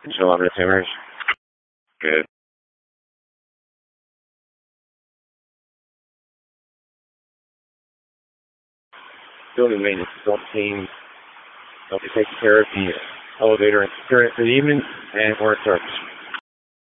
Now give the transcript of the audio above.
Control on receivers. Good. Building maintenance adult team. They'll be taking care of the elevator and security for the evening, and we're in service.